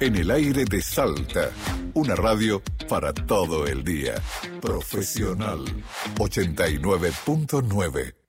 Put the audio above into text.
En el aire de Salta, una radio para todo el día. Profesional 89.9.